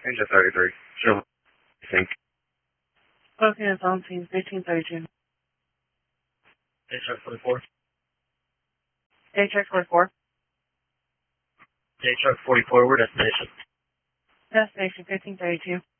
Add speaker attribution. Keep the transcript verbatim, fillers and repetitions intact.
Speaker 1: Ninja thirty-three. Sure. I think.
Speaker 2: Okay, it's on scene, fifteen thirty-two.
Speaker 3: Day truck forty-four.
Speaker 2: Day check forty-four.
Speaker 3: Day truck forty-four, we're destination.
Speaker 2: Destination, fifteen thirty-two.